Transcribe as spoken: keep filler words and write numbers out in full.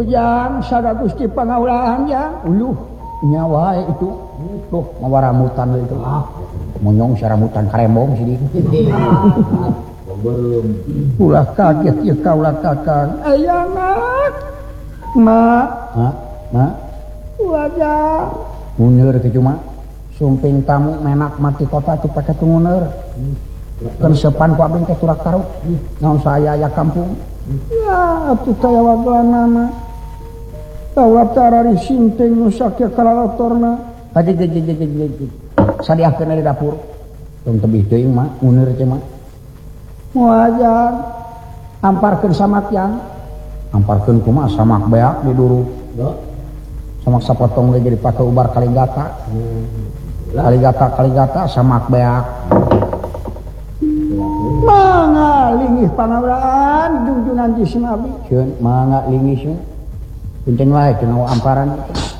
Ujang sada Gusti Pangaulahan Jang uluh nyawa itu tuh mawa ramutan itu ah monyong saramutan karembong sini ulah kaget ya kaulah kakang ayangat mak mak mak wajah muneur ke cuma sumping tamu menak mati kota tu pakai tunguner kan sepan ku abeng ke turak taruh naon saya ya kampung ya atuh taya wagelanana tawab tarari sinteng nusakya kalalatorna aja aja aja aja sadiakeun di dapur tong tebih teuing mah muneur teh mah muajar amparkeun samakyan amparkeun kumaha samak beak di duru samak sapotong ge jadi pake ubar kaligata kaligata kaligata samak beak mangga lingih pangauraan junjunan jisim abdi ceun mangga lingih punten wae cenah amparan